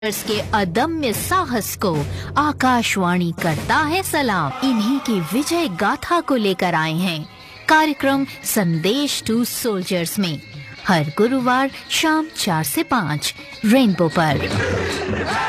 के अदम्य साहस को आकाशवाणी करता है सलाम। इन्हीं की विजय गाथा को लेकर आए हैं कार्यक्रम संदेश टू सोल्जर्स में हर गुरुवार शाम 4 से 5 रेनबो पर।